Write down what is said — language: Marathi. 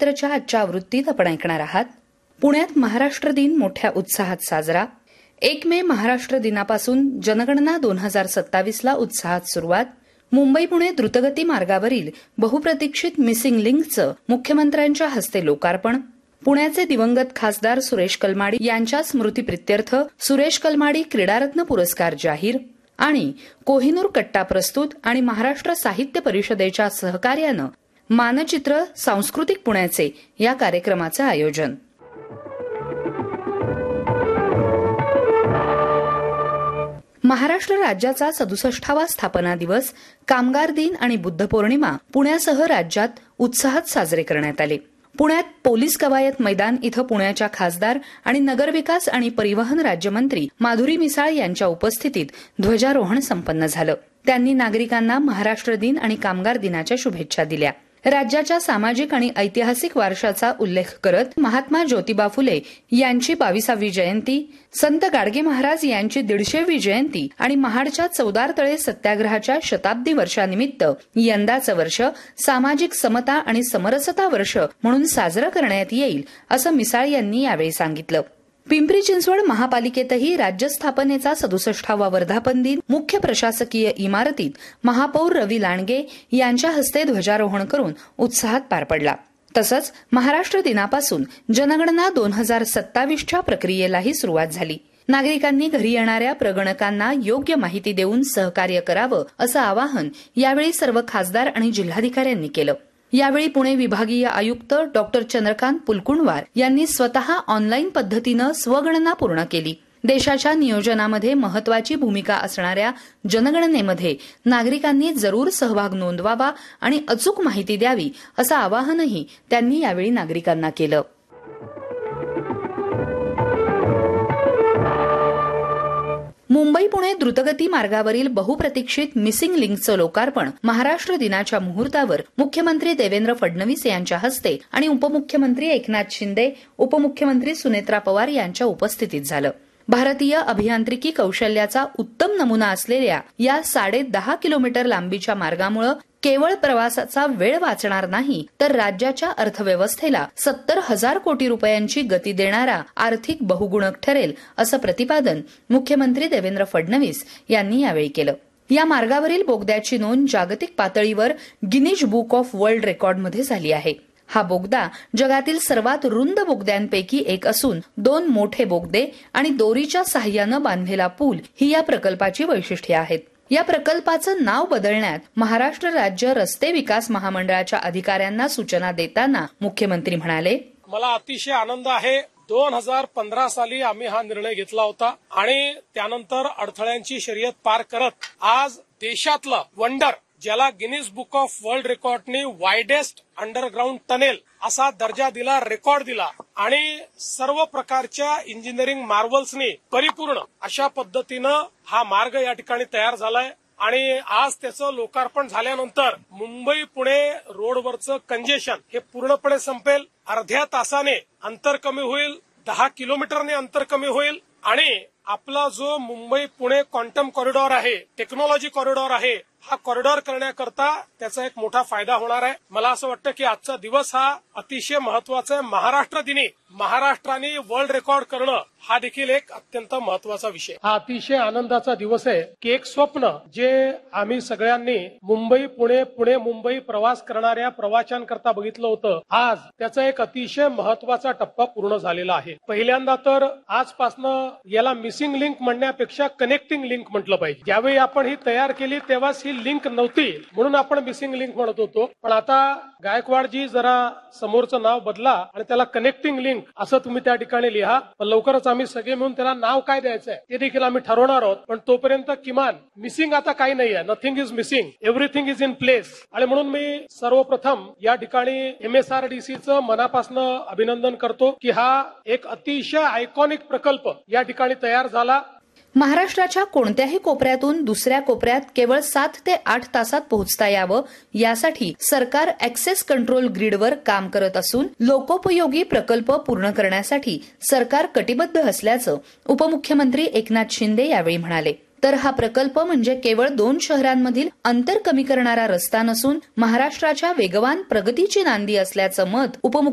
मानचित्रच्या आजच्या आवृत्तीत आपण ऐकणार आहात. पुण्यात महाराष्ट्र दिन मोठ्या उत्साहात साजरा. 1 मे महाराष्ट्र दिनापासून जनगणना 2027ला उत्साहात सुरुवात. मुंबई पुणे द्रुतगती मार्गावरील बहुप्रतीक्षित मिसिंग लिंकचं मुख्यमंत्र्यांच्या हस्ते लोकार्पण. पुण्याचे दिवंगत खासदार सुरेश कलमाडी यांच्या स्मृतीप्रित्यर्थ सुरेश कलमाडी क्रीडारत्न पुरस्कार जाहीर. आणि कोहिनूर कट्टा प्रस्तुत आणि महाराष्ट्र साहित्य परिषदेच्या सहकार्यानं मानचित्र सांस्कृतिक पुण्याचे या कार्यक्रमाचं आयोजन. महाराष्ट्र राज्याचा 67वा स्थापना दिवस, कामगार दिन आणि बुद्ध पौर्णिमा पुण्यासह राज्यात उत्साहात साजरे करण्यात आले. पुण्यात पोलीस कवायत मैदान इथं पुण्याच्या खासदार आणि नगरविकास आणि परिवहन राज्यमंत्री माधुरी मिसाळ यांच्या उपस्थितीत ध्वजारोहण संपन्न झालं. त्यांनी नागरिकांना महाराष्ट्र दिन आणि कामगार दिनाच्या शुभेच्छा दिल्या. राज्याच्या सामाजिक आणि ऐतिहासिक वारशाचा उल्लेख करत महात्मा ज्योतिबा फुले यांची 22वी जयंती, संत गाडगे महाराज यांची 150वी जयंती आणि महाडच्या चौदार तळे सत्याग्रहाच्या शताब्दी वर्षानिमित्त यंदाचं वर्ष सामाजिक समता आणि समरसता वर्ष म्हणून साजरं करण्यात येईल, असं मिसाळ यांनी यावेळी सांगितलं. पिंपरी चिंचवड महापालिकेतही राज्य स्थापनेचा 67वा वर्धापन दिन मुख्य प्रशासकीय इमारतीत महापौर रवी लांडगे यांच्या हस्ते ध्वजारोहण करून उत्साहात पार पडला. तसंच महाराष्ट्र दिनापासून जनगणना 2027च्या प्रक्रियेलाही सुरुवात झाली. नागरिकांनी घरी येणाऱ्या प्रगणकांना योग्य माहिती देऊन सहकार्य करावं, असं आवाहन यावेळी सर्व खासदार आणि जिल्हाधिकाऱ्यांनी केलं. यावेळी पुणे विभागीय आयुक्त डॉक्टर चंद्रकांत पुलकुंडवार यांनी स्वतः ऑनलाईन पद्धतीनं स्वगणना पूर्ण केली. देशाच्या नियोजनामध्ये महत्वाची भूमिका असणाऱ्या जनगणनेमध्ये नागरिकांनी जरूर सहभाग नोंदवावा आणि अचूक माहिती द्यावी, असं आवाहनही त्यांनी यावेळी नागरिकांना केलं. मुंबई पुणे द्रुतगती मार्गावरील बहुप्रतीक्षित मिसिंग लिंकचं लोकार्पण महाराष्ट्र दिनाच्या मुहूर्तावर मुख्यमंत्री देवेंद्र फडणवीस यांच्या हस्ते आणि उपमुख्यमंत्री एकनाथ शिंदे, उपमुख्यमंत्री सुनेत्रा पवार यांच्या उपस्थितीत झालं. भारतीय अभियांत्रिकी कौशल्याचा उत्तम नमुना असलेल्या या 10.5 किलोमीटर लांबीच्या मार्गामुळे केवळ प्रवासाचा वेळ वाचणार नाही, तर राज्याच्या अर्थव्यवस्थेला 70,000 कोटी रुपयांची गती देणारा आर्थिक बहुगुणक ठरेल, असं प्रतिपादन मुख्यमंत्री देवेंद्र फडणवीस यांनी यावेळी केलं. या मार्गावरील बोगद्याची नोंद जागतिक पातळीवर गिनीज बुक ऑफ वर्ल्ड रेकॉर्डमध्ये झाली आहे. हा बोगदा जगातील सर्वात रुंद बोगद्यांपैकी एक असून 2 मोठे बोगदे आणि दोरीच्या साहाय्यानं बांधलेला पूल ही या प्रकल्पाची वैशिष्ट्ये आहेत. या प्रकल्पाचं नाव बदलण्यात महाराष्ट्र राज्य रस्ते विकास महामंडळाच्या अधिकाऱ्यांना सूचना देताना मुख्यमंत्री म्हणाले, मला अतिशय आनंद आहे. 2015 साली आम्ही हा निर्णय घेतला होता आणि त्यानंतर अडथळ्यांची शर्यत पार करत आज देशातलं वंडर, ज्याला Guinness book of world रेकॉर्डने वायडेस्ट underground tunnel असा दर्जा दिला, रेकॉर्ड दिला आणि सर्व प्रकारच्या इंजिनिअरिंग मार्वल्सनी परिपूर्ण अशा पद्धतीनं हा मार्ग या ठिकाणी तयार झालाय. आणि आज त्याचं लोकार्पण झाल्यानंतर मुंबई पुणे रोडवरचं कंजेशन हे पूर्णपणे संपेल. अर्ध्या तासाने अंतर कमी होईल, 10 किलोमीटरने अंतर कमी होईल आणि आपला जो मुंबई पुणे क्वांटम कॉरिडॉर आहे, टेक्नॉलॉजी कॉरिडॉर आहे, हा कॉरिडॉर करण्याकरता त्याचा एक मोठा फायदा होणार आहे. मला असं वाटतं की आजचा दिवस हा अतिशय महत्वाचा आहे. महाराष्ट्र दिनी महाराष्ट्राने वर्ल्ड रेकॉर्ड करणं हा देखील एक अत्यंत महत्वाचा विषय. हा अतिशय आनंदाचा दिवस आहे की एक स्वप्न जे आम्ही सगळ्यांनी मुंबई पुणे, पुणे मुंबई प्रवास करणाऱ्या प्रवाशांकरता बघितलं होतं, आज त्याचा एक अतिशय महत्वाचा टप्पा पूर्ण झालेला आहे. पहिल्यांदा तर आजपासनं याला मिसिंग लिंक म्हणण्यापेक्षा कनेक्टिंग लिंक म्हटलं पाहिजे. ज्यावेळी आपण ही तयार केली तेव्हाच ही लिंक नव्हती म्हणून आपण मिसिंग लिंक म्हणत होतो, पण आता गायकवाडजी जरा समोरचं नाव बदला आणि त्याला कनेक्टिंग लिंक असं तुम्ही त्या ठिकाणी लिहा. पण लवकरच आम्ही सगळे मिळून त्याला नाव काय द्यायचंय ते देखील आम्ही ठरवणार आहोत. पण तोपर्यंत किमान मिसिंग आता काही नाहीये. Nothing is missing, everything is in place. आणि म्हणून मी सर्वप्रथम या ठिकाणी MSRDCचं मनापासून अभिनंदन करतो की हा एक अतिशय आयकॉनिक प्रकल्प या ठिकाणी तयार झाला. महाराष्ट्राच्या कोणत्याही कोपऱ्यातून दुसऱ्या कोपऱ्यात केवळ 7 ते 8 तासात पोहोचता यावं यासाठी सरकार ऍक्सेस कंट्रोल ग्रीडवर काम करत असून लोकोपयोगी प्रकल्प पूर्ण करण्यासाठी सरकार कटिबद्ध असल्याचं उपमुख्यमंत्री एकनाथ शिंदे यावेळी म्हणाले. तर हा प्रकल्प म्हणजे केवळ 2 शहरांमधील अंतर कमी करणारा रस्ता नसून महाराष्ट्राच्या वेगवान प्रगतीची नांदी असल्याचं मत